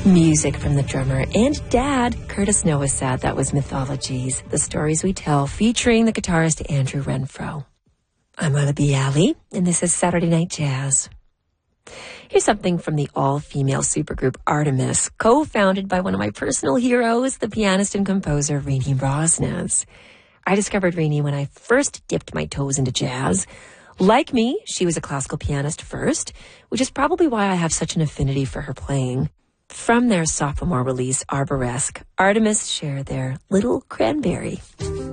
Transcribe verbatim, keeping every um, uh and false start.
Music from the drummer and dad, Curtis Nowosad. That was Mythologies, the stories we tell, featuring the guitarist Andrew Renfro. I'm Marla Bialy, and this is Saturday Night Jazz. Here's something from the all-female supergroup Artemis, co-founded by one of my personal heroes, the pianist and composer Renee Rosnes. I discovered Renee when I first dipped my toes into jazz. Like me, she was a classical pianist first, which is probably why I have such an affinity for her playing. From their sophomore release, Arboresque, Artemis share their Little Cranberry.